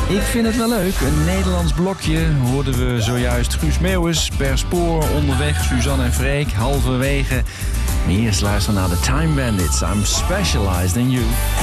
Ik vind het wel leuk. Een Nederlands blokje hoorden we zojuist Guus Meeuwis, Per Spoor, Onderweg, Suzanne en Freek, Halverwege. Maar eerst luisteren naar de Time Bandits. I'm specialized in you.